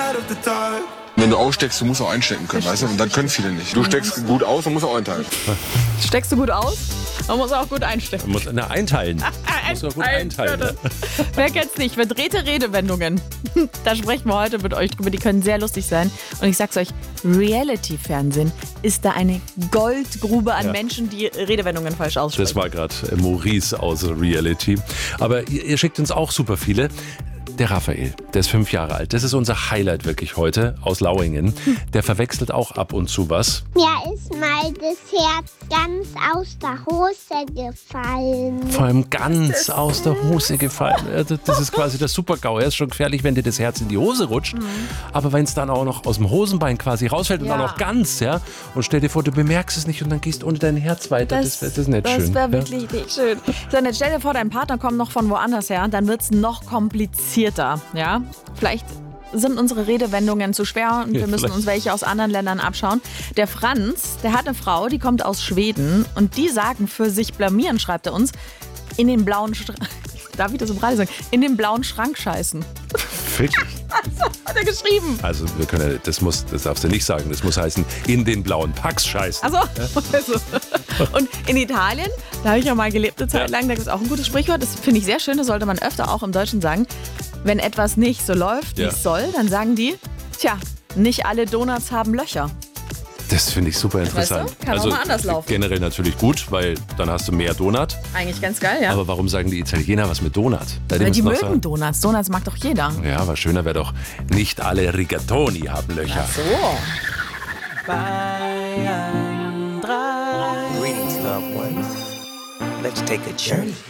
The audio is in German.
Wenn du aussteckst, du musst auch einstecken können, weißt du? Und das können viele nicht. Du steckst gut aus und musst auch einteilen. Steckst du gut aus? Man muss auch gut einstecken. Einteilen. Muss auch gut einteilen. Ne? Wer kennt's nicht? Verdrehte Redewendungen. Da sprechen wir heute mit euch drüber. Die können sehr lustig sein. Und ich sag's euch, Reality-Fernsehen ist da eine Goldgrube an Menschen, die Redewendungen falsch aussprechen. Das war gerade Maurice aus Reality. Aber ihr schickt uns auch super viele. Der Raphael, der ist 5 Jahre alt. Das ist unser Highlight wirklich heute aus Lauingen. Der verwechselt auch ab und zu was. Mir ist mal das Herz ganz aus der Hose gefallen. Vor allem ganz aus der Hose gefallen. Das ist quasi der Super-GAU. Er ist schon gefährlich, wenn dir das Herz in die Hose rutscht. Aber wenn es dann auch noch aus dem Hosenbein quasi rausfällt und dann auch ganz, ja. Und stell dir vor, du bemerkst es nicht und dann gehst ohne dein Herz weiter. Das ist nicht schön. Das wäre wirklich nicht schön. So, und jetzt stell dir vor, dein Partner kommt noch von woanders her. Dann wird es noch komplizierter. Ja? Vielleicht sind unsere Redewendungen zu schwer und wir müssen uns welche aus anderen Ländern abschauen. Der Franz, der hat eine Frau, die kommt aus Schweden und die sagen für sich blamieren, schreibt er uns, in den blauen darf ich das im Radio sagen? In den blauen Schrank scheißen. Wirklich? Das hat er geschrieben. Also wir können, das darfst du nicht sagen. Das muss heißen, in den blauen Packs scheißen. Also. Und in Italien, da habe ich ja mal gelebt eine Zeit lang, da gibt es auch ein gutes Sprichwort. Das finde ich sehr schön, das sollte man öfter auch im Deutschen sagen. Wenn etwas nicht so läuft, wie es soll, dann sagen die, tja, nicht alle Donuts haben Löcher. Das finde ich super interessant. Weißt du? Kann auch mal anders laufen. Generell natürlich gut, weil dann hast du mehr Donut. Eigentlich ganz geil, ja. Aber warum sagen die Italiener was mit Donut? Weil die mögen Donuts. Donuts mag doch jeder. Ja, aber schöner wäre doch, nicht alle Rigatoni haben Löcher. Ach so. Bayern 3. Greetings, loved ones. Let's take a journey.